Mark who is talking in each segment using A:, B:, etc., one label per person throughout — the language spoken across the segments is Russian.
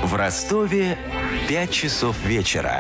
A: В Ростове 5 часов вечера.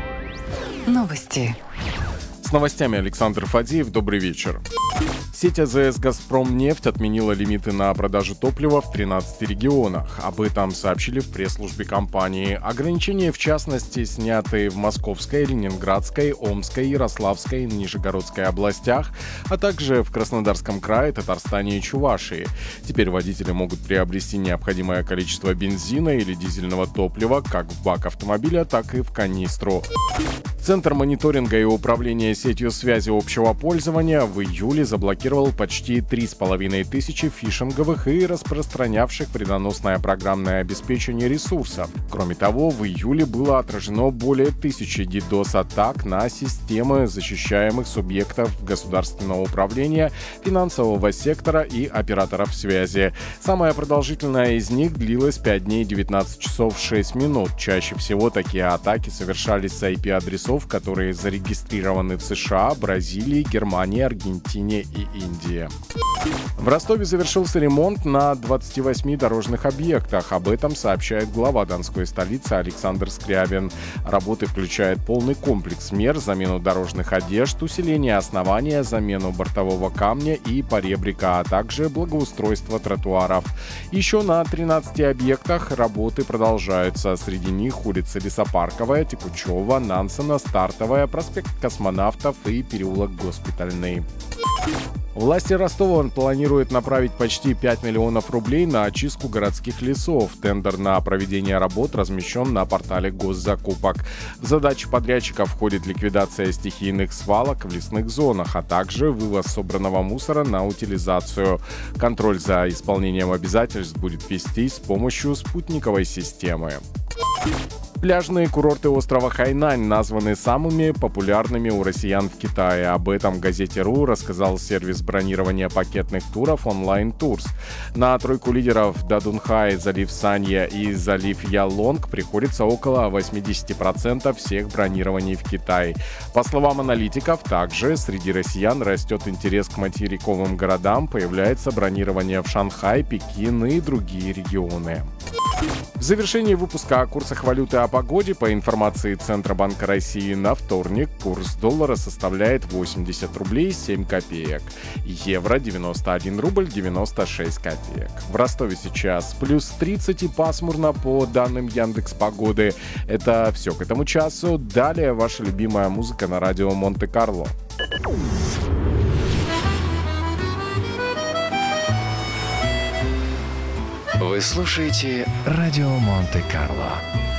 B: Новости.
C: С новостями Александр Фадеев. Добрый вечер. Сеть АЗС «Газпромнефть» отменила лимиты на продажу топлива в 13 регионах. Об этом сообщили в пресс-службе компании. Ограничения, в частности, сняты в Московской, Ленинградской, Омской, Ярославской, Нижегородской областях, а также в Краснодарском крае, Татарстане и Чувашии. Теперь водители могут приобрести необходимое количество бензина или дизельного топлива как в бак автомобиля, так и в канистру. Центр мониторинга и управления сетью связи общего пользования в июле заблокировал почти 3500 фишинговых и распространявших вредоносное программное обеспечение ресурсов. Кроме того, в июле было отражено более 1000 DDoS-атак на системы защищаемых субъектов государственного управления, финансового сектора и операторов связи. Самая продолжительная из них длилась 5 дней 19 часов 6 минут. Чаще всего такие атаки совершались с IP-адресов, которые зарегистрированы в США, Бразилии, Германии, Аргентине и Индии. В Ростове завершился ремонт на 28 дорожных объектах. Об этом сообщает глава Донской столицы Александр Скрябин. Работы включают полный комплекс мер: замену дорожных одежд, усиление основания, замену бортового камня и поребрика, а также благоустройство тротуаров. Еще на 13 объектах работы продолжаются. Среди них улица Лесопарковая, Текучева, Нансена, Стартовая, проспект Космонавтов и переулок Госпитальный. Власти Ростова планируют направить почти 5 миллионов рублей на очистку городских лесов. Тендер на проведение работ размещен на портале госзакупок. В задачи подрядчиков входит ликвидация стихийных свалок в лесных зонах, а также вывоз собранного мусора на утилизацию. Контроль за исполнением обязательств будет вестись с помощью спутниковой системы. Пляжные курорты острова Хайнань названы самыми популярными у россиян в Китае. Об этом газете РУ рассказал сервис бронирования пакетных туров Online Tours. На тройку лидеров Дадунхай, залив Санья и залив Ялонг приходится около 80% всех бронирований в Китае. По словам аналитиков, также среди россиян растет интерес к материковым городам, появляется бронирование в Шанхай, Пекин и другие регионы. В завершении выпуска о курсах валюты о погоде. По информации Центробанка России, на вторник курс доллара составляет 80 рублей 7 копеек. Евро 91 рубль 96 копеек. В Ростове сейчас плюс 30 и пасмурно по данным Яндекс.Погоды. Это все к этому часу. Далее ваша любимая музыка на радио Монте-Карло.
A: Вы слушаете радио Монте-Карло.